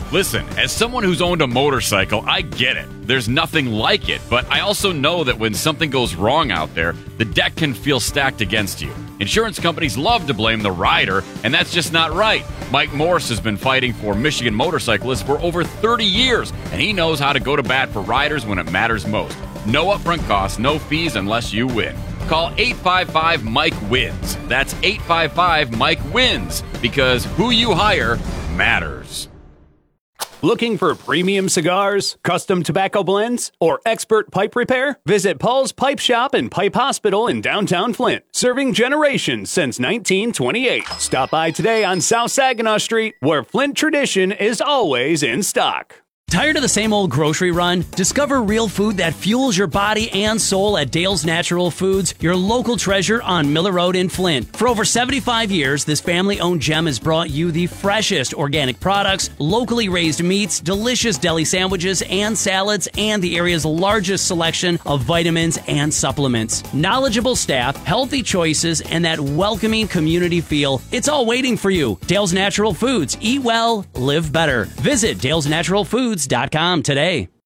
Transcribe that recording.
Listen, as someone who's owned a motorcycle, I get it. There's nothing like it, but I also know that when something goes wrong out there, the deck can feel stacked against you. Insurance companies love to blame the rider, and that's just not right. Mike Morse has been fighting for Michigan motorcyclists for over 30 years, and he knows how to go to bat for riders when it matters most. No upfront costs, no fees unless you win. Call 855-MIKE-WINS. That's 855-MIKE-WINS, because who you hire matters. Looking for premium cigars, custom tobacco blends, or expert pipe repair? Visit Paul's Pipe Shop and Pipe Hospital in downtown Flint, serving generations since 1928. Stop by today on South Saginaw Street, where Flint tradition is always in stock. Tired of the same old grocery run? Discover real food that fuels your body and soul at Dale's Natural Foods, your local treasure on Miller Road in Flint. For over 75 years, this family-owned gem has brought you the freshest organic products, locally raised meats, delicious deli sandwiches and salads, and the area's largest selection of vitamins and supplements. Knowledgeable staff, healthy choices, and that welcoming community feel. It's all waiting for you. Dale's Natural Foods. Eat well, live better. Visit dalesnaturalfoods.com today.